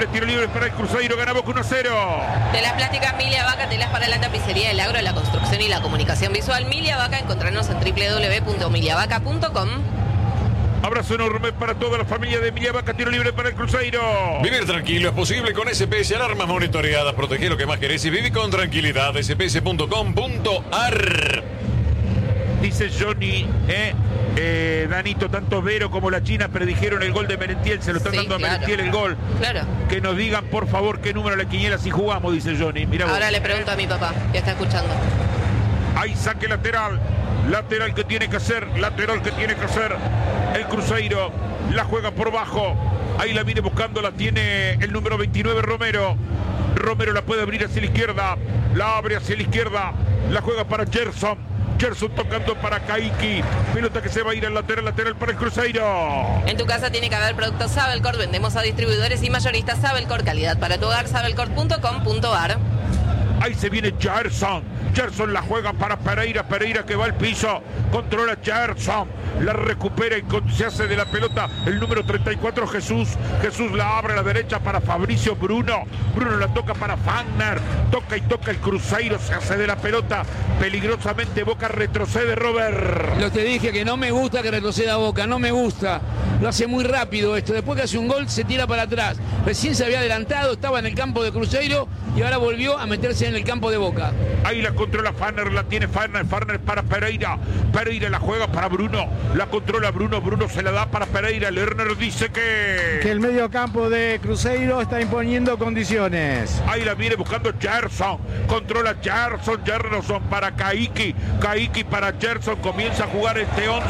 libre, tiro libre para el Cruzeiro, gana Boca 1-0. Telas plásticas Milia Vaca, telas para la tapicería del agro, la construcción y la comunicación visual. Milia Vaca, encontrarnos en www.miliavaca.com. Abrazo enorme para toda la familia de Emilia Vaca, tiro libre para el Cruzeiro. Vivir tranquilo es posible con SPS, alarmas monitoreadas, proteger lo que más querés y vivir con tranquilidad. SPS.com.ar. Dice Johnny, Danito, tanto Vero como la China predijeron el gol de Merentiel, se lo están dando a Merentiel el gol. Claro. Que nos digan, por favor, qué número la quiniela si jugamos, dice Johnny. Mirá Ahora vos. le pregunto a mi papá, que está escuchando. Hay saque lateral. Lateral que tiene que hacer. El Cruzeiro la juega por bajo. Ahí la viene buscando, la tiene el número 29, Romero. Romero la puede abrir hacia la izquierda. La abre hacia la izquierda. La juega para Gerson. Gerson tocando para Kaiki. Pelota que se va a ir al lateral para el Cruzeiro. En tu casa tiene que haber productos Sabelcord. Vendemos a distribuidores y mayoristas Sabelcord. Calidad para tu hogar, sabelcord.com.ar. Ahí se viene Gerson. Gerson la juega para Pereira. Pereira que va al piso. Controla Gerson. La recupera y se hace de la pelota el número 34, Jesús. Jesús la abre a la derecha para Fabricio Bruno. Bruno la toca para Fagner. Toca el Cruzeiro. Se hace de la pelota. Peligrosamente Boca retrocede, Robert. Lo te dije que no me gusta que retroceda Boca. No me gusta. Lo hace muy rápido esto. Después que hace un gol se tira para atrás. Recién se había adelantado. Estaba en el campo de Cruzeiro. Y ahora volvió a meterse en el campo de Boca. Ahí la controla Fagner, la tiene Fagner para Pereira. Pereira la juega para Bruno. La controla Bruno. Bruno se la da para Pereira. Lerner dice que el medio campo de Cruzeiro está imponiendo condiciones. Ahí la viene buscando Gerson. Controla Gerson para Kaiki. Kaiki para Gerson. Comienza a jugar este 11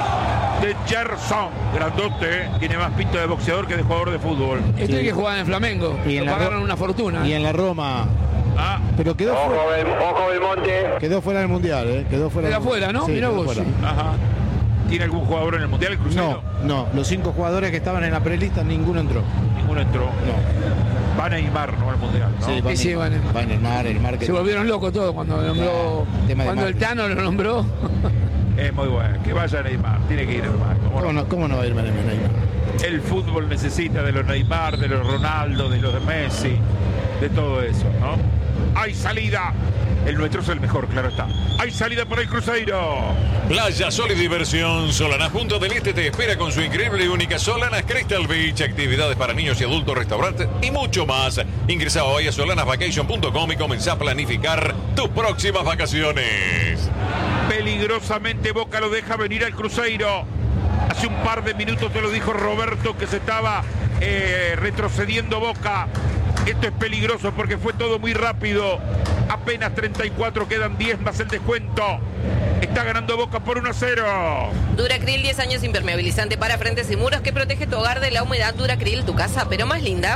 de Gerson. Grandote, tiene más pinta de boxeador que de jugador de fútbol. Este hay que jugar en Flamengo. Y en pagaron una fortuna. Y en la Roma. Pero quedó Ojo Belmonte. Quedó fuera del Mundial, Quedó fuera. Queda fuera, ¿no? Sí, Mirá vos. fuera. Ajá. ¿Tiene algún jugador en el Mundial, el Cruzeiro? No. Los 5 jugadores que estaban en la prelista, ninguno entró. Ninguno entró. No. Va Neymar, ¿no? Al Mundial, ¿no? Sí, va Neymar. Se volvieron locos todos cuando nombró. Cuando el Tano lo nombró. Es muy bueno. Que vaya Neymar. Tiene que ir, hermano. ¿Cómo no va a ir Neymar? El fútbol necesita de los Neymar, de los Ronaldo, de los de Messi, de todo eso, ¿no? Hay salida. El nuestro es el mejor, claro está. Hay salida por el Cruzeiro. Playa, sol y diversión. Solanas Punta del Este te espera con su increíble y única Solanas Crystal Beach. Actividades para niños y adultos, restaurantes y mucho más. Ingresa hoy a solanasvacation.com y comenzá a planificar tus próximas vacaciones. Peligrosamente Boca lo deja venir al Cruzeiro. Hace un par de minutos te lo dijo Roberto que se estaba retrocediendo Boca. Esto es peligroso porque fue todo muy rápido. Apenas 34, quedan 10 más el descuento. Está ganando Boca por 1-0. Duracril, 10 años impermeabilizante para frentes y muros que protege tu hogar de la humedad. Duracril, tu casa, pero más linda.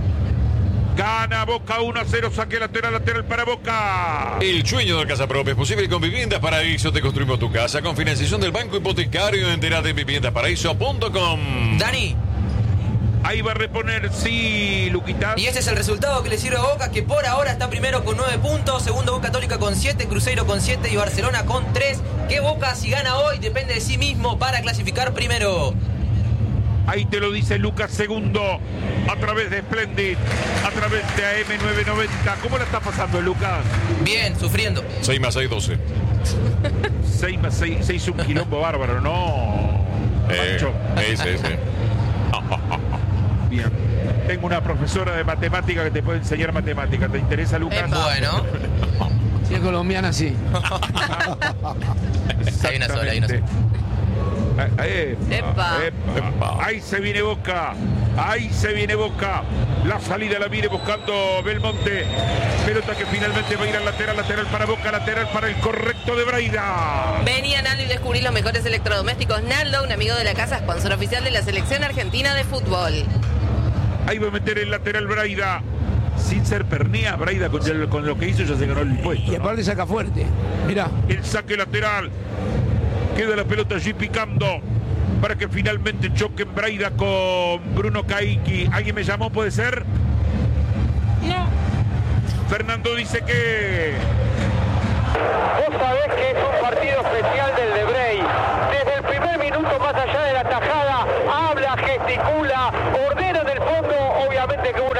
Gana Boca 1-0, saque lateral para Boca. El sueño de casa propia es posible con Viviendas Paraíso. Te construimos tu casa con financiación del Banco Hipotecario. Entérate en viviendasparaíso.com. Dani. Ahí va a reponer, sí, Luquita. Y este es el resultado que le sirve a Boca, que por ahora está primero con 9 puntos, segundo Boca Católica con 7, Cruzeiro con 7 y Barcelona con 3. Que Boca, si gana hoy, depende de sí mismo para clasificar primero. Ahí te lo dice Lucas Segundo, a través de Splendid, a través de AM990. ¿Cómo la está pasando, Lucas? Bien, sufriendo. 6 más 6, 12. 6 más 6, se hizo un quilombo bárbaro, ¿no? Sí. Bien. Tengo una profesora de matemática que te puede enseñar matemática. ¿Te interesa, Lucas? Bueno. Si es colombiana, sí. Hay una sola, hay una sola. Epa. Ahí se viene Boca. La salida la viene buscando Belmonte. Pelota que finalmente va a ir al lateral para Boca, lateral para el correcto de Braida. Vení a Naldo y descubrí los mejores electrodomésticos. Naldo, un amigo de la casa, sponsor oficial de la selección argentina de fútbol. Ahí va a meter el lateral Braida. Sin ser pernía, Braida con lo que hizo ya se ganó el puesto. Y aparte saca fuerte. Mirá. El saque lateral. Queda la pelota allí picando para que finalmente choquen Braida con Bruno Kaiki. ¿Alguien me llamó, puede ser? No. Fernando dice que... Vos sabés que es un partido especial del de Bray. Desde el primer minuto, más allá de la tajada, habla, gesticula, ordena del fondo. Obviamente que una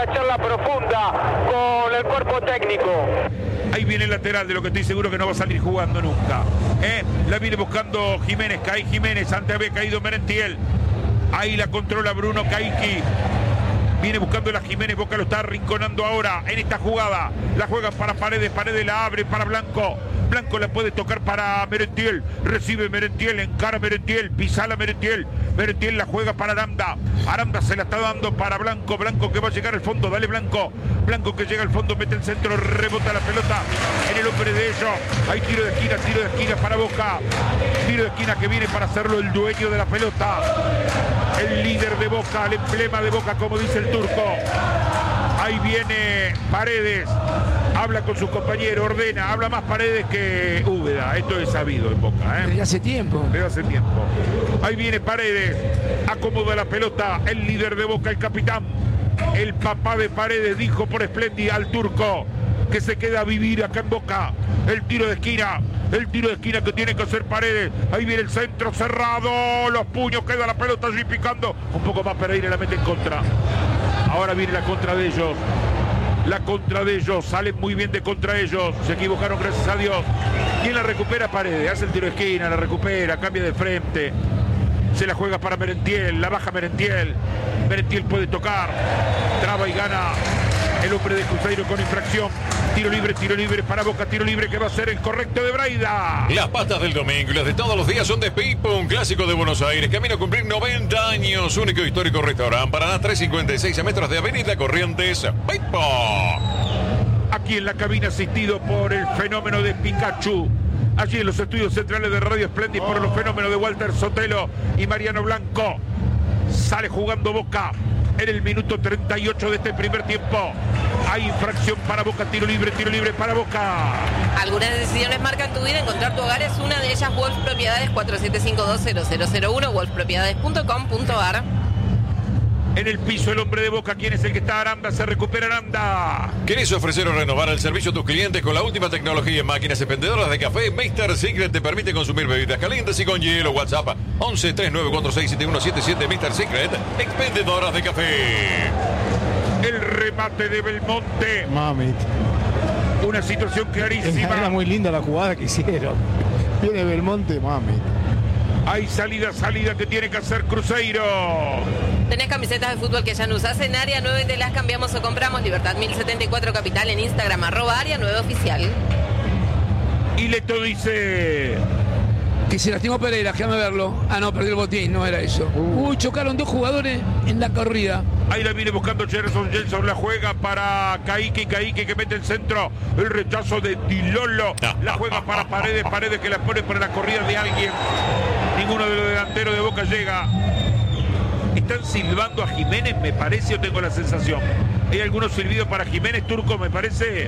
una charla profunda con el cuerpo técnico. Ahí viene el lateral, de lo que estoy seguro que no va a salir jugando nunca. La viene buscando Jiménez, cae Jiménez, antes había caído Merentiel. Ahí la controla Bruno Caicchi. Viene buscando la Jiménez, Boca lo está arrinconando ahora en esta jugada. La juega para Paredes, Paredes la abre para Blanco. Blanco la puede tocar para Merentiel. Recibe Merentiel, encara Merentiel, pisala Merentiel. Merentiel la juega para Aranda. Aranda se la está dando para Blanco. Blanco que va a llegar al fondo, dale Blanco. Blanco que llega al fondo, mete el centro, rebota la pelota en el hombre de ellos. Hay tiro de esquina para Boca. Tiro de esquina que viene para hacerlo el dueño de la pelota. El líder de Boca, el emblema de Boca, como dice el turco. Ahí viene Paredes, habla con su compañero, ordena, habla más Paredes que Úbeda. Esto es sabido en Boca, Desde hace tiempo. Ahí viene Paredes, acomoda la pelota, el líder de Boca, el capitán. El papá de Paredes dijo por Splendi al turco que se queda a vivir acá en Boca. El tiro de esquina que tiene que hacer Paredes. Ahí viene el centro cerrado, los puños, queda la pelota allí picando. Un poco más Pereira la mete en contra. Ahora viene la contra de ellos. La contra de ellos, salen muy bien de contra ellos. Se equivocaron, gracias a Dios. ¿Quién la recupera? Paredes. Hace el tiro de esquina, la recupera, cambia de frente. Se la juega para Merentiel, la baja Merentiel. Merentiel puede tocar. Traba y gana el hombre de Cruzeiro con infracción. Tiro libre para Boca, tiro libre que va a ser el correcto de Braida. Las pastas del domingo y las de todos los días son de Pipo, un clásico de Buenos Aires. Camino a cumplir 90 años. Único histórico restaurante. Paraná 356 a metros de Avenida Corrientes. Pipo. Aquí en la cabina asistido por el fenómeno de Pikachu. Allí en los estudios centrales de Radio Splendid por los fenómenos de Walter Sotelo y Mariano Blanco. Sale jugando Boca en el minuto 38 de este primer tiempo. Hay infracción para Boca, tiro libre para Boca. Algunas decisiones marcan tu vida, encontrar tu hogar es una de ellas. Wolf Propiedades 47520001, wolfpropiedades.com.ar. En el piso el hombre de Boca, ¿quién es el que está? Aranda, se recupera Aranda. ¿Querés ofrecer o renovar el servicio a tus clientes con la última tecnología en máquinas expendedoras de café? Mr. Secret te permite consumir bebidas calientes y con hielo. WhatsApp 11 3946 7177. Mr. Secret, expendedoras de café. El remate de Belmonte. Mami. Una situación clarísima. Era muy linda la jugada que hicieron. Viene Belmonte, mami. Hay salida que tiene que hacer Cruzeiro. ¿Tenés camisetas de fútbol que ya no usás? En Área 9 te las cambiamos o compramos. Libertad 1074 Capital, en Instagram @Área 9 Oficial. Y Leto dice que se lastimó Pereira, déjame verlo. Ah, no, perdió el botín, no era eso. Chocaron dos jugadores en la corrida. Ahí la viene buscando Gerson la juega para Caicchi que mete el centro. El rechazo de Dilolo. La juega para Paredes que la pone por la corrida de alguien. Ninguno de los delanteros de Boca llega. Están silbando a Jiménez, me parece, o tengo la sensación. Hay algunos silbidos para Jiménez, Turco, me parece.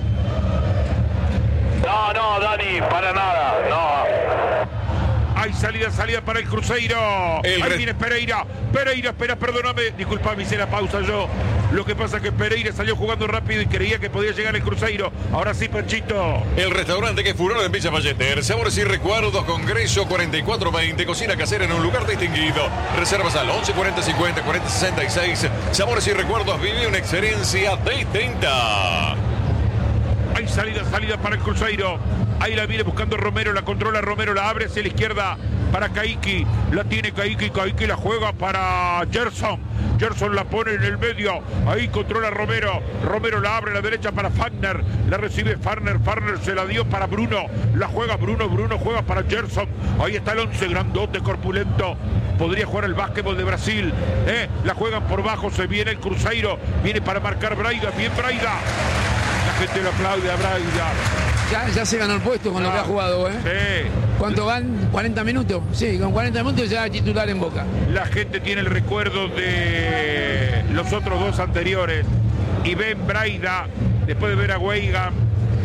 No, Dani, para nada, no. Hay salida para el Cruzeiro. Ahí viene Pereira, espera, perdóname. Disculpame, hice la pausa yo. Lo que pasa es que Pereira salió jugando rápido y creía que podía llegar el Cruzeiro. Ahora sí, Panchito. El restaurante que es furor en Villa Ballester. Sabores y recuerdos, Congreso 4420. Cocina casera en un lugar distinguido. Reservas al 11 40 50 40 66. Sabores y recuerdos, vive una experiencia distinta. Hay salida para el Cruzeiro. Ahí la viene buscando Romero, la controla Romero, la abre hacia la izquierda para Caicchi. La tiene Caicchi la juega para Gerson. Gerson la pone en el medio. Ahí controla Romero. Romero la abre a la derecha para Fagner. La recibe Farner se la dio para Bruno. La juega Bruno juega para Gerson. Ahí está el 11, grandote, corpulento. Podría jugar el básquetbol de Brasil. La juegan por bajo, se viene el Cruzeiro. Viene para marcar Braida, bien Braida. La gente lo aplaude a Braida. Ya se ganó el puesto con lo que ha jugado, Sí. ¿Cuánto van? ¿40 minutos? Sí, con 40 minutos ya titular en Boca. La gente tiene el recuerdo de los otros dos anteriores. Y ven Braida, después de ver a Weigand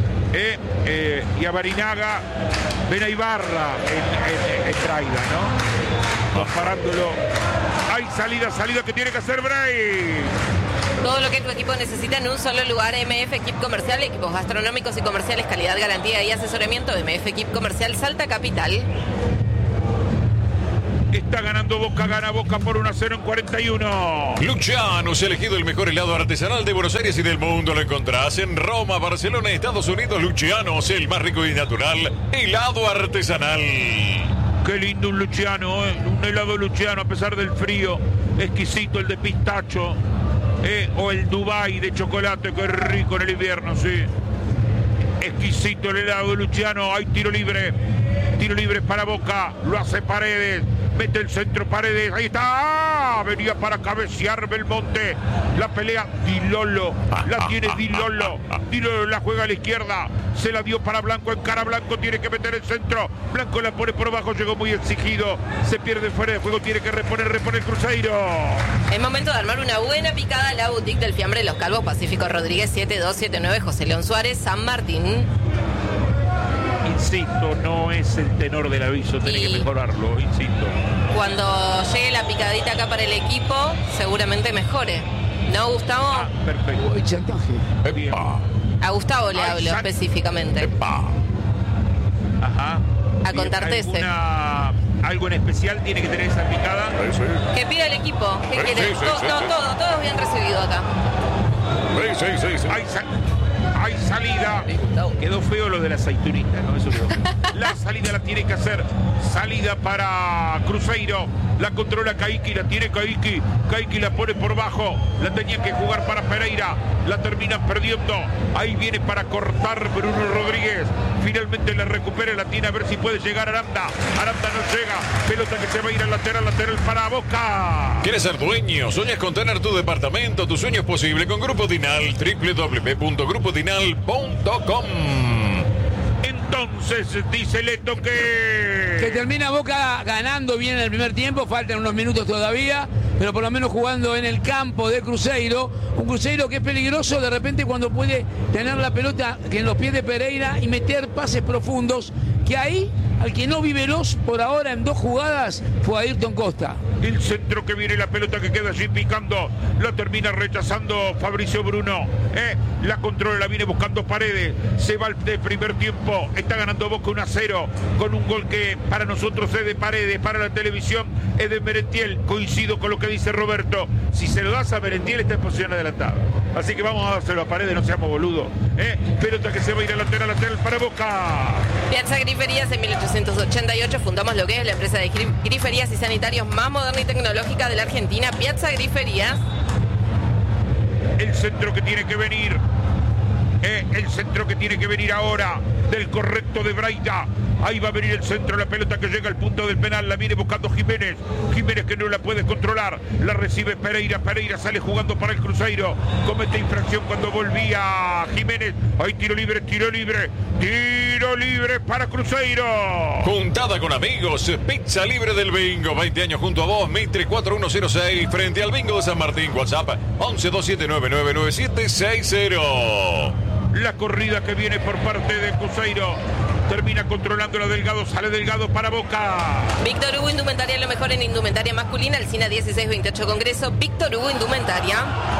y a Barinaga, ven a Ibarra en Braida, ¿no? Comparándolo. Hay salida que tiene que hacer Bray. Todo lo que tu equipo necesita en un solo lugar. MF Equip Comercial, equipos gastronómicos y comerciales, calidad, garantía y asesoramiento. MF Equip Comercial, Salta Capital. Está ganando Boca, gana Boca por 1-0 en 41. Luciano se ha elegido el mejor helado artesanal de Buenos Aires y del mundo. Lo encontrás en Roma, Barcelona, Estados Unidos. Luciano's, el más rico y natural helado artesanal. Qué lindo un Luciano, un helado Luciano a pesar del frío. Exquisito el de pistacho, o el Dubai de chocolate, que rico en el invierno, sí. Exquisito el helado Luciano. Hay tiro libre para Boca, lo hace Paredes. Mete el centro Paredes, ahí está, venía para cabecear Belmonte, la pelea Di Lollo, la tiene Di Lollo, la juega a la izquierda, se la dio para Blanco, encara Blanco, tiene que meter el centro, Blanco la pone por abajo, llegó muy exigido, se pierde fuera de juego, tiene que repone el Cruzeiro. Es momento de armar una buena picada a la boutique del fiambre de Los Calvos, Pacífico Rodríguez 7279, José León Suárez, San Martín. Insisto, no es el tenor del aviso, tiene que mejorarlo, insisto. Cuando llegue la picadita acá para el equipo, seguramente mejore. ¿No, Gustavo? Ah, perfecto. Uy, chantaje. Bien. A Gustavo le hablo específicamente. Ajá. A contarte ¿Algo en especial tiene que tener esa picada? Sí. Que pida el equipo. ¿Qué quiere? Todos bien recibido acá. Sí. Hay salida. Quedó feo lo de la aceitunita, ¿no? Eso quedó. La salida la tiene que hacer. Salida para Cruzeiro. La controla Caiki, la tiene Caiki. Caiki la pone por bajo. La tenía que jugar para Pereira. La terminan perdiendo. Ahí viene para cortar Bruno Rodríguez. Finalmente la recupera, la tiene a ver si puede llegar Aranda. Aranda no llega. Pelota que se va a ir al lateral para Boca. ¿Quieres ser dueño? ¿Sueñas con tener tu departamento? Tu sueño es posible con Grupo Dinal. www.grupodinal.com. Entonces dice Leto que termina Boca ganando bien en el primer tiempo, faltan unos minutos todavía, pero por lo menos jugando en el campo de Cruzeiro, un Cruzeiro que es peligroso de repente cuando puede tener la pelota en los pies de Pereira y meter pases profundos, que ahí al que no vi veloz por ahora en 2 jugadas fue Ayrton Costa. El centro que viene, la pelota que queda allí picando, la termina rechazando Fabricio Bruno. La controla, la viene buscando Paredes. Se va de primer tiempo. Está ganando Boca 1-0 con un gol que para nosotros es de Paredes, para la televisión es de Merentiel. Coincido con lo que dice Roberto. Si se lo das a Merentiel está en posición adelantada. Así que vamos a dárselo a Paredes, no seamos boludos. Pelota que se va a ir al lateral para Boca. Piazza Griferías en 1888 fundamos lo que es la empresa de griferías y sanitarios más moderna y tecnológica de la Argentina, Piazza Griferías. El centro que tiene que venir, el centro que tiene que venir ahora del correcto de Braida. Ahí va a venir el centro, la pelota que llega al punto del penal, la viene buscando Jiménez que no la puede controlar, la recibe Pereira sale jugando para el Cruzeiro, comete infracción cuando volvía Jiménez, hay tiro libre para Cruzeiro. Juntada con amigos, pizza libre del bingo, 20 años junto a vos, Mitre 4106, frente al bingo de San Martín, WhatsApp 1127999760. La corrida que viene por parte de Cruzeiro. Termina controlando la Delgado, sale Delgado para Boca. Víctor Hugo Indumentaria, lo mejor en indumentaria masculina, Alsina 1628 Congreso, Víctor Hugo Indumentaria.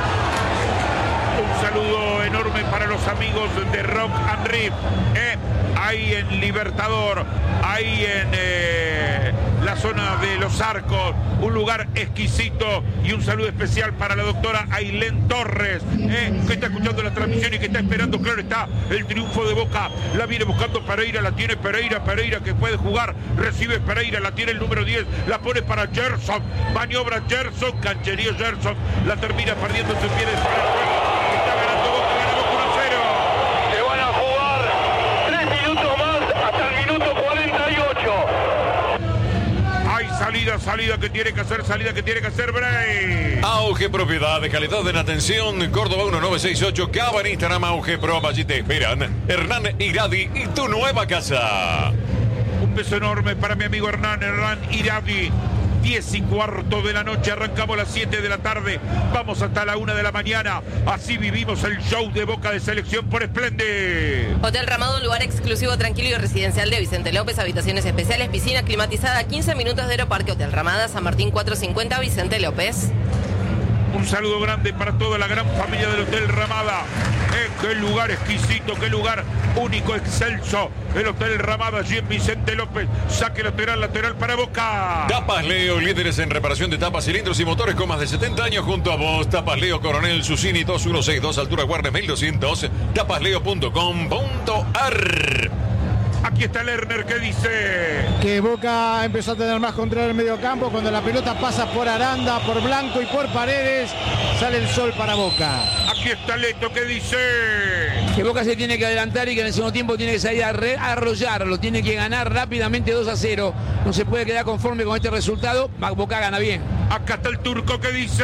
Un saludo enorme para los amigos de Rock and Rip. Ahí en Libertador, ahí en la zona de Los Arcos, un lugar exquisito, y un saludo especial para la doctora Ailén Torres, que está escuchando la transmisión y que está esperando, claro está, el triunfo de Boca. La viene buscando Pereira, la tiene Pereira que puede jugar, recibe Pereira, la tiene el número 10, la pone para Gerson, maniobra Gerson, cancherío Gerson, la termina perdiendo en sus pies. Está ganando Boca, gana Boca 1-0. Se van a jugar 3 minutos más hasta el minuto 48. Hay salida que tiene que hacer Bray. Auge Propiedades, calidad en atención, Córdoba 1968, Cava en Instagram, Auge Pro, allí te esperan Hernán Iradi y tu nueva casa. Un beso enorme para mi amigo Hernán Iradi. 10:15 de la noche, arrancamos a las 7 de la tarde, vamos hasta la 1 de la mañana, así vivimos el show de Boca de Selección por Splendid. Hotel Ramado, un lugar exclusivo, tranquilo y residencial de Vicente López, habitaciones especiales, piscina climatizada, 15 minutos de Aeroparque, Hotel Ramada, San Martín 450, Vicente López. Un saludo grande para toda la gran familia del Hotel Ramada. Qué lugar exquisito, qué lugar único, excelso. El Hotel Ramada, allí en Vicente López. Saque lateral para Boca. Tapas Leo, líderes en reparación de tapas, cilindros y motores con más de 70 años junto a vos. Tapas Leo, Coronel Susini 2162, altura Guardia 1200, tapasleo.com.ar. Aquí está Lerner que dice que Boca empezó a tener más control en el medio campo. Cuando la pelota pasa por Aranda, por Blanco y por Paredes, sale el sol para Boca. Aquí está Leto que dice que Boca se tiene que adelantar y que en el segundo tiempo tiene que salir a arrollarlo, tiene que ganar rápidamente 2-0. No se puede quedar conforme con este resultado. Boca gana bien. Acá está el Turco que dice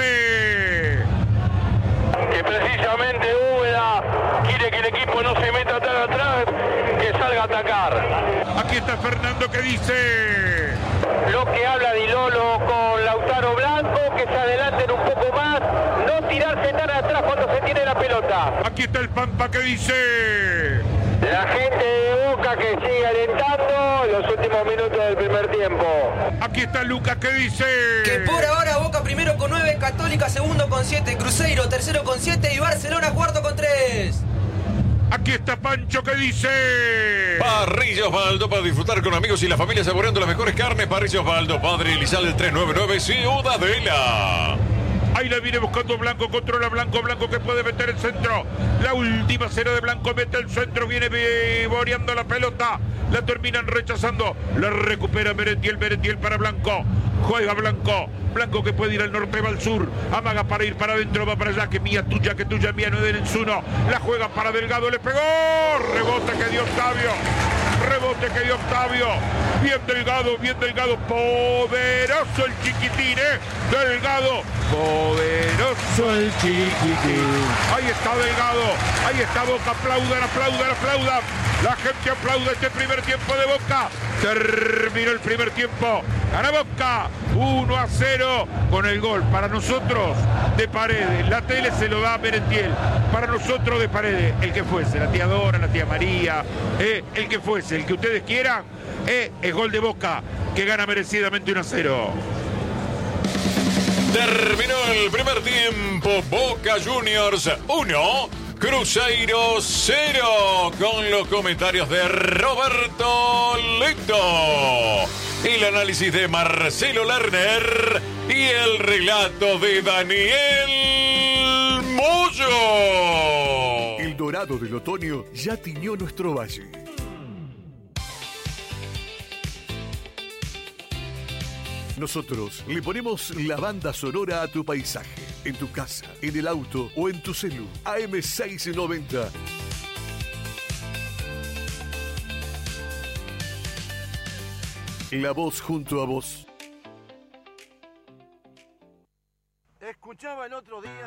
que precisamente Úbeda quiere que el equipo no se meta tan atrás, que salga a atacar. Aquí está Fernando que dice Lo que habla Di Lolo con Lautaro Blanco, que se adelanten un poco más, no tirarse tan atrás cuando se tiene la pelota. Aquí está el Pampa que dice La gente de Boca que sigue alentando los últimos minutos del primer tiempo. Aquí está Lucas que dice Que por ahora Boca primero con 9, Católica segundo con 7, Cruzeiro tercero con 7 y Barcelona cuarto con 3. Aquí está Pancho que dice Parrilla Osvaldo, para disfrutar con amigos y la familia saboreando las mejores carnes. Parrilla Osvaldo, Padre Elizalde 399, Ciudadela. Ahí la viene buscando Blanco, controla Blanco que puede meter el centro. La última cera de Blanco, mete el centro, viene boreando la pelota. La terminan rechazando, la recupera Merentiel para Blanco. Juega Blanco que puede ir al norte, va al sur. Amaga para ir para adentro, va para allá, que tuya, mía, no den en uno. La juega para Delgado, le pegó. Rebote que dio Octavio. Bien Delgado, poderoso el chiquitín, Delgado, poderoso el chiquitín. Ahí está Delgado, ahí está Boca, aplaudan. La gente aplaude este primer tiempo de Boca. Terminó el primer tiempo. Gana Boca 1-0 con el gol para nosotros de Paredes. La tele se lo da a Merentiel. Para nosotros de Paredes, el que fuese, la tía Dora, la tía María, el que fuese, el que ustedes quieran, es gol de Boca que gana merecidamente 1-0. Terminó el primer tiempo. Boca Juniors 1, Cruzeiro 0, con los comentarios de Roberto Leto, el análisis de Marcelo Lerner y el relato de Daniel Moyo. El dorado del otoño ya tiñó nuestro valle. Nosotros le ponemos la banda sonora a tu paisaje, en tu casa, en el auto o en tu celu. AM690. La voz junto a vos. Escuchaba el otro día